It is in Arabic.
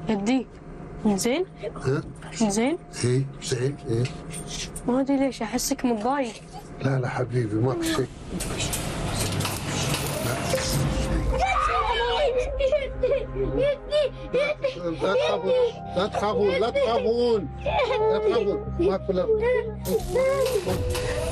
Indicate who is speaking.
Speaker 1: يدي زين؟
Speaker 2: ها؟
Speaker 1: زين؟
Speaker 2: ايه زين ايه.
Speaker 1: ما ادري ليش احسك متضايق.
Speaker 2: لا لا حبيبي ماكو شيء. لا تخافون لا تخافون لا تخافون لا تخافون ماكو لا